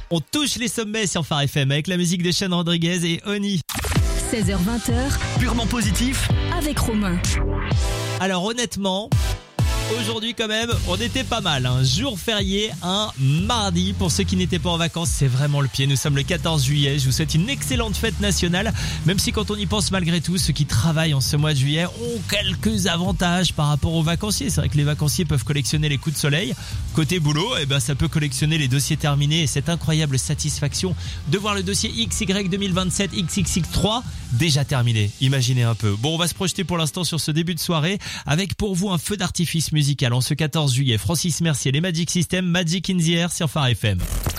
On touche les sommets sur Phare FM avec la musique de Sean Rodriguez et Oni. 16h20, Purement positif. avec Romain. Alors honnêtement, aujourd'hui quand même, on était pas mal. Un jour férié, un mardi. Pour ceux qui n'étaient pas en vacances, c'est vraiment le pied. Nous sommes le 14 juillet. Je vous souhaite une excellente fête nationale. Même si quand on y pense malgré tout, ceux qui travaillent en ce mois de juillet ont quelques avantages par rapport aux vacanciers. C'est vrai que les vacanciers peuvent collectionner les coups de soleil. Côté boulot, ça peut collectionner les dossiers terminés et cette incroyable satisfaction de voir le dossier XY 2027 XXX3 déjà terminé. Imaginez un peu. Bon, on va se projeter pour l'instant sur ce début de soirée avec pour vous un feu d'artifice musical en ce 14 juillet. Francis Mercier, les Magic System, Magic in the Air sur Phare FM.